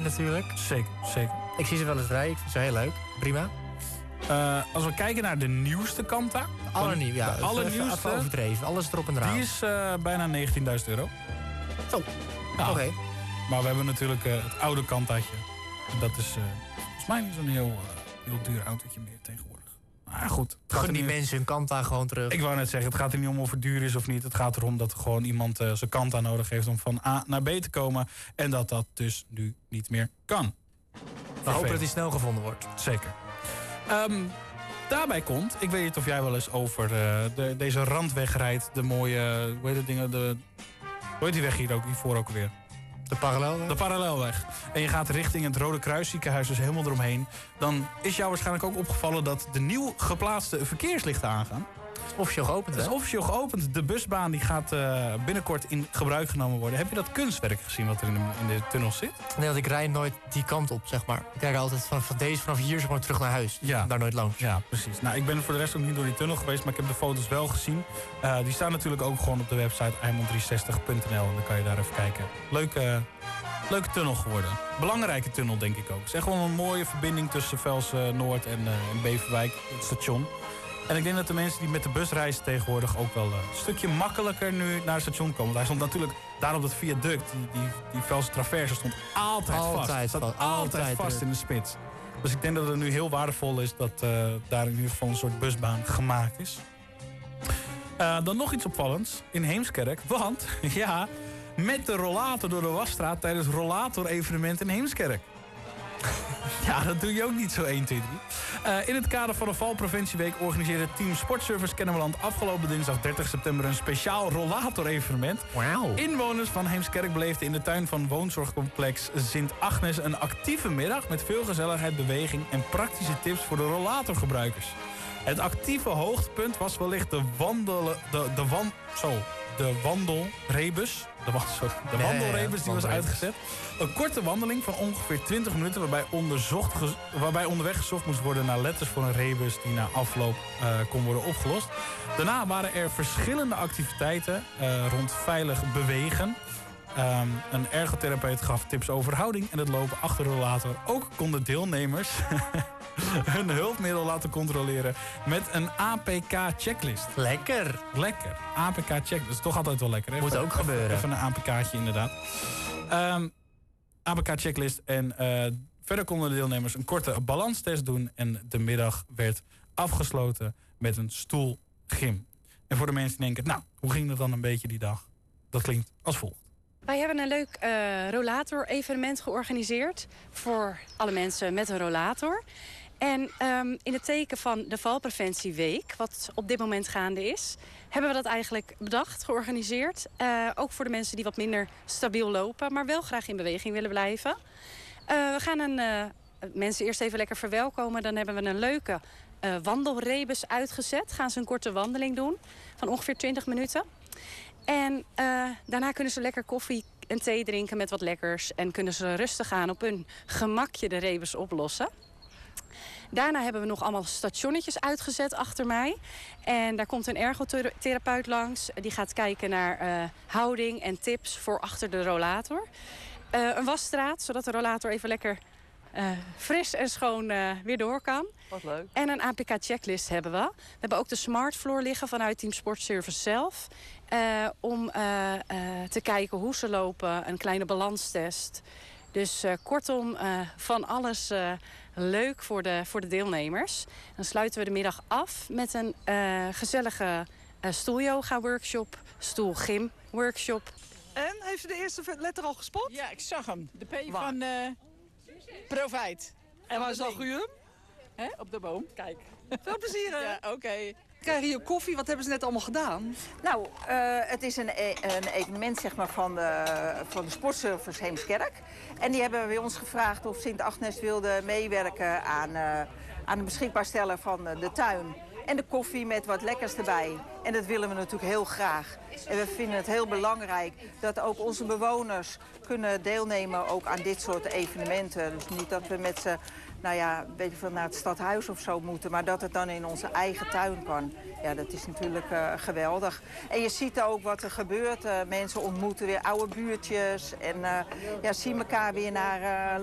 natuurlijk. Zeker. Ik zie ze wel eens rijden, ik vind ze heel leuk. Prima. Als we kijken naar de nieuwste Kanta. De allernieuwste. Even overdreven, alles erop en eraan. Die is bijna €19.000. Zo, ja. Oké. Maar we hebben natuurlijk het oude Kantaatje. En dat is volgens mij niet zo'n heel duur autootje meer tegenwoordig. Maar goed. Gun die mensen hun Kanta gewoon terug. Ik wou net zeggen, het gaat er niet om of het duur is of niet. Het gaat erom dat er gewoon iemand zijn Kanta nodig heeft om van A naar B te komen. En dat dus nu niet meer kan. We hopen dat die snel gevonden wordt. Zeker. Daarbij komt, ik weet niet of jij wel eens over deze randweg rijdt. De mooie, hoe heet het dingen, hoe heet die weg hiervoor ook weer? De parallelweg? De parallelweg. En je gaat richting het Rode Kruisziekenhuis, dus helemaal eromheen. Dan is jou waarschijnlijk ook opgevallen dat de nieuw geplaatste verkeerslichten aangaan. Officieel geopend, hè? Het is officieel geopend. De busbaan die gaat binnenkort in gebruik genomen worden. Heb je dat kunstwerk gezien wat er in de tunnel zit? Nee, want ik rijd nooit die kant op, zeg maar. Ik kijk altijd vanaf hier zeg maar, terug naar huis. Ja. Daar nooit langs. Ja, precies. Nou, ik ben voor de rest ook niet door die tunnel geweest, maar ik heb de foto's wel gezien. Die staan natuurlijk ook gewoon op de website eimond360.nl. En dan kan je daar even kijken. Leuke tunnel geworden. Belangrijke tunnel, denk ik ook. Het is echt gewoon een mooie verbinding tussen Velsen-Noord en Beverwijk, het station. En ik denk dat de mensen die met de bus reizen tegenwoordig ook wel een stukje makkelijker nu naar het station komen. Want hij stond natuurlijk daar op dat viaduct, die Velse Traverse stond altijd vast in de spits. Dus ik denk dat het nu heel waardevol is dat daar in ieder geval een soort busbaan gemaakt is. Dan nog iets opvallends in Heemskerk. Want ja, met de rollator door de Wasstraat tijdens rollator-evenement in Heemskerk. Ja, dat doe je ook niet zo 1, 2, 3. In het kader van de Valpreventieweek organiseerde Team Sportservice Kennemerland afgelopen dinsdag 30 september een speciaal rollator-evenement. Wauw. Inwoners van Heemskerk beleefden in de tuin van woonzorgcomplex Sint Agnes een actieve middag met veel gezelligheid, beweging en praktische tips voor de rollatorgebruikers. Het actieve hoogtepunt was wellicht de wandelrebus. De wandelrebus die was uitgezet. Een korte wandeling van ongeveer 20 minuten waarbij onderweg gezocht moest worden naar letters voor een rebus die na afloop kon worden opgelost. Daarna waren er verschillende activiteiten rond veilig bewegen. Een ergotherapeut gaf tips over houding en het lopen achter de rollator. Ook konden deelnemers hun hulpmiddel laten controleren met een APK-checklist. Lekker. APK-checklist. Dat is toch altijd wel lekker, hè? Moet ook gebeuren. Even een APK'tje, inderdaad. APK-checklist. En verder konden de deelnemers een korte balanstest doen. En de middag werd afgesloten met een stoelgym. En voor de mensen die denken, nou, hoe ging het dan een beetje die dag? Dat klinkt als volgt. Wij hebben een leuk rollator-evenement georganiseerd voor alle mensen met een rollator. En in het teken van de Valpreventieweek, wat op dit moment gaande is, hebben we dat eigenlijk bedacht, georganiseerd. Ook voor de mensen die wat minder stabiel lopen, maar wel graag in beweging willen blijven. We gaan mensen eerst even lekker verwelkomen. Dan hebben we een leuke wandelrebus uitgezet. Gaan ze een korte wandeling doen van ongeveer 20 minuten. En daarna kunnen ze lekker koffie en thee drinken met wat lekkers. En kunnen ze rustig aan op hun gemakje de rebus oplossen. Daarna hebben we nog allemaal stationnetjes uitgezet achter mij. En daar komt een ergotherapeut langs. Die gaat kijken naar houding en tips voor achter de rollator. Een wasstraat, zodat de rollator even lekker fris en schoon weer door kan. Wat leuk. En een APK-checklist hebben we. We hebben ook de Smartfloor liggen vanuit Team Sportservice zelf. Om te kijken hoe ze lopen. Een kleine balanstest. Dus kortom, van alles leuk voor de deelnemers. Dan sluiten we de middag af met een gezellige stoelyoga-workshop, stoelgym-workshop. En, heeft u de eerste letter al gespot? Ja, ik zag hem. De P van Profijt. En waar zag u hem? Hè? Op de boom. Kijk. Veel plezier, hè? Ja, oké. We krijgen hier koffie. Wat hebben ze net allemaal gedaan? Nou, het is een evenement zeg maar, van de Sportservice Heemskerk. En die hebben bij ons gevraagd of Sint Agnes wilde meewerken aan het beschikbaar stellen van de tuin. En de koffie met wat lekkers erbij. En dat willen we natuurlijk heel graag. En we vinden het heel belangrijk dat ook onze bewoners kunnen deelnemen ook aan dit soort evenementen. Dus niet dat we met z'n, weet je veel, naar het stadhuis of zo moeten, maar dat het dan in onze eigen tuin kan. Ja, dat is natuurlijk geweldig. En je ziet ook wat er gebeurt. Mensen ontmoeten weer oude buurtjes en zien elkaar weer naar